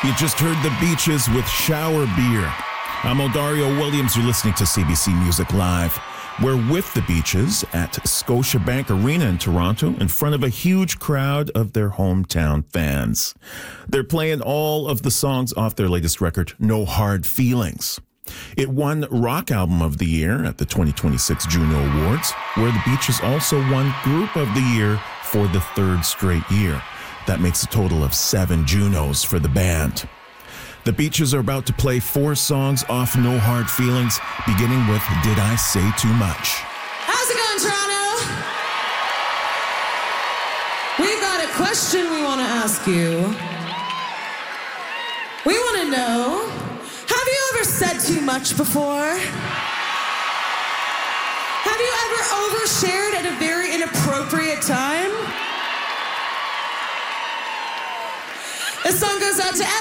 You just heard The Beaches with Shower Beer. I'm Odario Williams. You're listening to CBC Music Live. We're with The Beaches at Scotiabank Arena in Toronto in front of a huge crowd of their hometown fans. They're playing all of the songs off their latest record, No Hard Feelings. It won Rock Album of the Year at the 2026 Juno Awards, where The Beaches also won Group of the Year for the third straight year. That makes a total of 7 Junos for the band. The Beaches are about to play 4 songs off No Hard Feelings, beginning with Did I Say Too Much? How's it going, Toronto? We've got a question we want to ask you. We want to know, have you ever said too much before? Have you ever overshared at a very inappropriate time? This song goes out to